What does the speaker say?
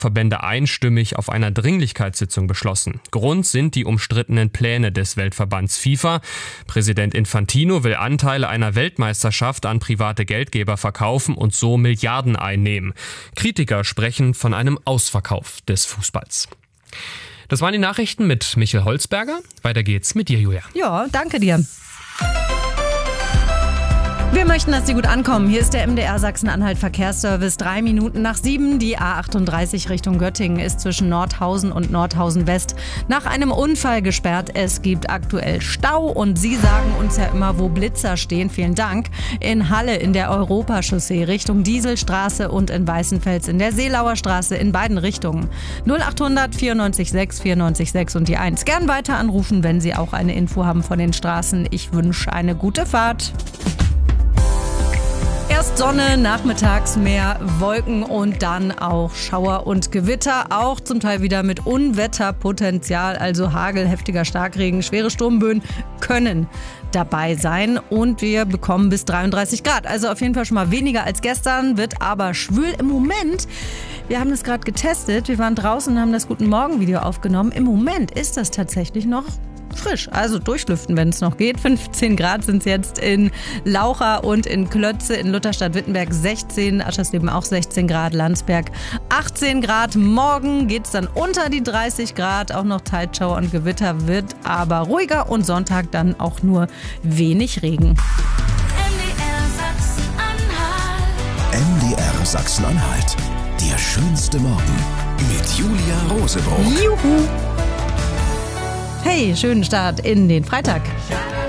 Verbände einstimmig auf einer Dringlichkeitssitzung beschlossen. Grund sind die umstrittenen Pläne des Weltverbands FIFA. Präsident Infantino will Anteile einer Weltmeisterschaft an private Geldgeber verkaufen und so Milliarden einnehmen. Kritiker sprechen von einem Ausverkauf des Fußballs. Das waren die Nachrichten mit Michael Holzberger. Weiter geht's mit dir, Julia. Ja, danke dir. Wir möchten, dass Sie gut ankommen. Hier ist der MDR Sachsen-Anhalt Verkehrsservice. 3 Minuten nach 7. Die A38 Richtung Göttingen ist zwischen Nordhausen und Nordhausen West nach einem Unfall gesperrt. Es gibt aktuell Stau und Sie sagen uns ja immer, wo Blitzer stehen. Vielen Dank. In Halle in der Europachaussee Richtung Dieselstraße und in Weißenfels in der Seelauer Straße in beiden Richtungen. 0800 94 6 94 6 und die 1. Gern weiter anrufen, wenn Sie auch eine Info haben von den Straßen. Ich wünsche eine gute Fahrt. Erst Sonne, nachmittags mehr Wolken und dann auch Schauer und Gewitter, auch zum Teil wieder mit Unwetterpotenzial, also Hagel, heftiger Starkregen, schwere Sturmböen können dabei sein und wir bekommen bis 33 Grad. Also auf jeden Fall schon mal weniger als gestern, wird aber schwül im Moment. Wir haben das gerade getestet, wir waren draußen und haben das Guten Morgen Video aufgenommen. Im Moment ist das tatsächlich noch frisch, also durchlüften, wenn es noch geht. 15 Grad sind es jetzt in Laucha und in Klötze, in Lutherstadt-Wittenberg 16, Aschersleben auch 16 Grad, Landsberg 18 Grad. Morgen geht es dann unter die 30 Grad, auch noch Teilschauer und Gewitter, wird aber ruhiger und Sonntag dann auch nur wenig Regen. MDR Sachsen-Anhalt, der schönste Morgen mit Julia Rosenbrock. Juhu! Hey, schönen Start in den Freitag.